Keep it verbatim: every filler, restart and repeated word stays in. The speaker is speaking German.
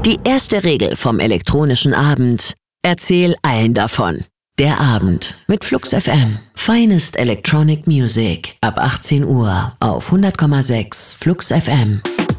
Die erste Regel vom elektronischen Abend: Erzähl allen davon. Der Abend mit Flux F M. Finest Electronic Music ab achtzehn Uhr auf hundert Komma sechs Flux F M.